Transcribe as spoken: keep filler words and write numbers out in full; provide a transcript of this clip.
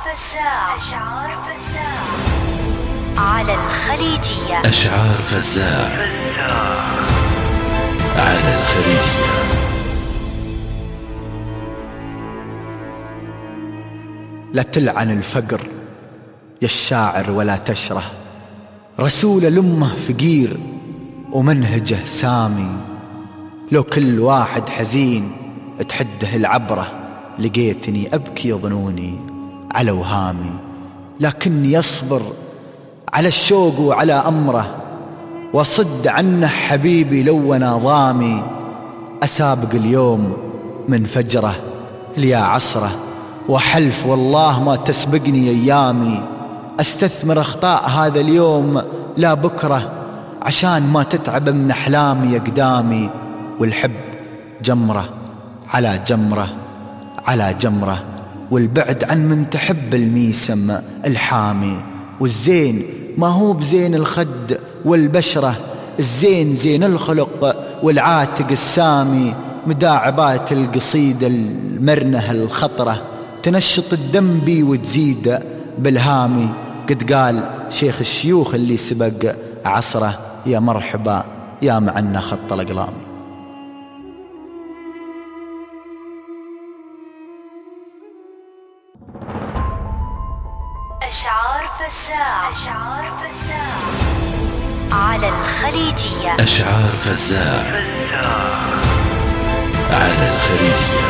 فزاع على الخليجية. أشعار فزاع على الخليجية. لا تلعن الفقر يا الشاعر ولا تشره، رسول الأمة فقير ومنهجه سامي. لو كل واحد حزين تحده العبرة، لقيتني أبكي ظنوني على وهامي. لكني أصبر على الشوق وعلى أمره، وصد عنه حبيبي لو أنا ضامي. أسابق اليوم من فجره ليا عصره، وحلف والله ما تسبقني أيامي. أستثمر أخطاء هذا اليوم لا بكرة، عشان ما تتعب من أحلامي أقدامي. والحب جمرة على جمرة على جمرة، والبعد عن من تحب الميسم الحامي. والزين ما هو بزين الخد والبشرة، الزين زين الخلق والعاتق السامي. مداعبات القصيدة المرنة الخطرة، تنشط الدم بي وتزيد بالهامي. قد قال شيخ الشيوخ اللي سبق عصره، يا مرحبا يا معنا خط الأقلام. أشعار فزاع على الخليجية. أشعار فزاع على الخليجية.